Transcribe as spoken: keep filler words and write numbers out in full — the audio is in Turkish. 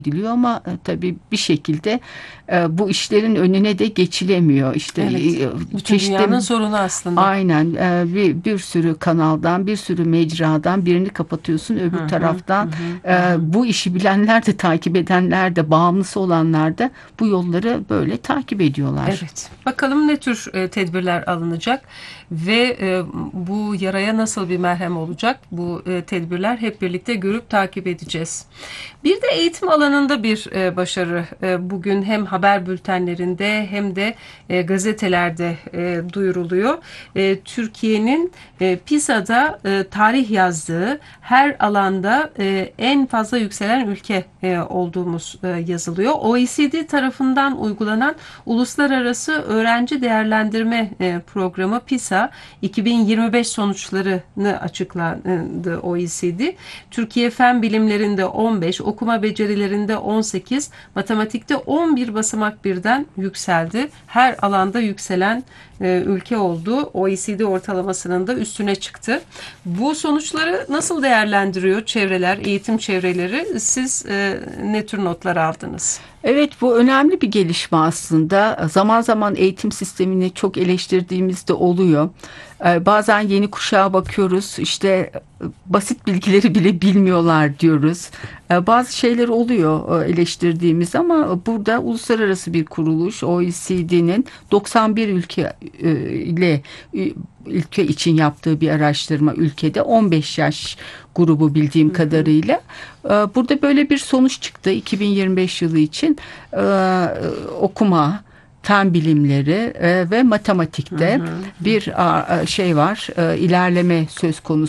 ediliyor ama e, tabii bir şekilde e, bu işlerin önüne de geçilemiyor. İşte Evet. e, Bütün çeşitli dünyanın sorunu aslında. aynen e, bir, bir sürü kanaldan bir sürü mecradan birini kapatıyorsun Hı öbür hı, hı taraftan hı, hı e, hı. bu işi bilenler de takip edenler de bağımlısı olanlar da bu yolları böyle takip ediyorlar. Evet. Bakalım ne tür e, tedbirler alınacak ve e, bu yaraya nasıl bir merhem olacak? Bu e, tedbirler hep birlikte görüp takip edeceğiz. Bir de eğitim alanında bir e, başarı e, bugün hem haber bültenlerinde hem de e, gazetelerde e, duyuruluyor. E, Türkiye'nin e, PISA'da e, tarih yazdığı her alanda e, en fazla yükselen ülke e, olduğumuz e, yazılıyor. O E C D tarafından uygulanan Uluslararası Öğrenci Değerlendirme e, Programı PISA iki bin yirmi beş sonuçlarını açıkladı O E C D. Türkiye fen bilimlerinde on beş, okuma becerilerinde on sekiz, matematikte on bir basamak birden yükseldi. Her alanda yükselen e, ülke oldu. O E C D ortalamasının da üstüne çıktı. Bu sonuçları nasıl değerlendiriyor çevreler, eğitim çevreleri? Siz e, ne tür notlar aldınız? Evet, bu önemli bir gelişme aslında. Zaman zaman eğitim sistemini çok eleştirdiğimiz de oluyor. Ee, Bazen yeni kuşağa bakıyoruz, işte e, basit bilgileri bile bilmiyorlar diyoruz. Ee, Bazı şeyler oluyor e, eleştirdiğimiz ama burada uluslararası bir kuruluş O E C D'nin doksan bir ülke e, ile e, ülke için yaptığı bir araştırma, ülkede on beş yaş grubu bildiğim kadarıyla. Ee, Burada böyle bir sonuç çıktı iki bin yirmi beş yılı için. Ee, okuma, fen bilimleri e, ve Hı matematikte hı. bir a, şey var, e, ilerleme söz konusu.